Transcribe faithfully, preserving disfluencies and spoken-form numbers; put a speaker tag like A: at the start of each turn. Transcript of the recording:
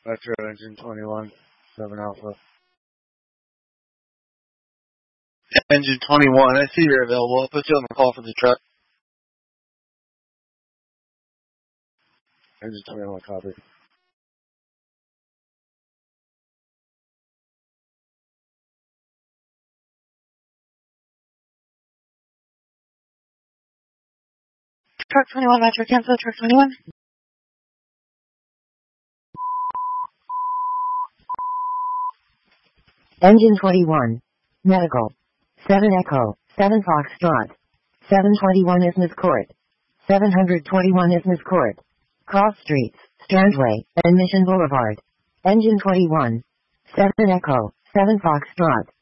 A: Metro Engine twenty-one, seven Alpha. Engine twenty-one, I see you're available. I'll put you on the call for the truck. Engine twenty-one, copy.
B: Truck twenty-one, Metro, cancel truck twenty-one.
C: Engine twenty-one. Medical. seven Echo. seven Foxtrot. seven twenty-one Isthmus Court. seven twenty-one Isthmus Court. Cross Streets, Strandway, and Mission Boulevard. Engine twenty-one. seven Echo. seven Foxtrot.